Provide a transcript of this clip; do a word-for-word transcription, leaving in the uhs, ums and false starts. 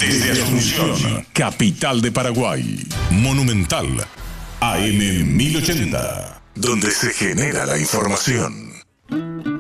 Desde Asunción, capital de Paraguay. Monumental A M mil ochenta, donde se genera la información.